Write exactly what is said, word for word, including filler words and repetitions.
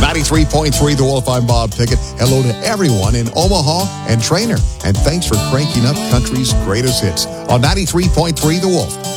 ninety-three point three The Wolf, I'm Bob Pickett. Hello to everyone in Omaha and Trainer. And thanks for cranking up country's greatest hits on ninety-three point three The Wolf.